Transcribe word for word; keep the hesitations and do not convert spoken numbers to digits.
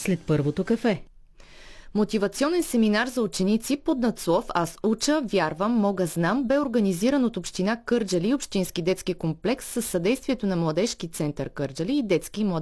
след първото кафе. Мотивационен семинар за ученици под надслов "Аз уча, вярвам, мога, знам" бе организиран от община Кърджали и Общински детски комплекс със съдействието на Младежки център Кърджали и Детски и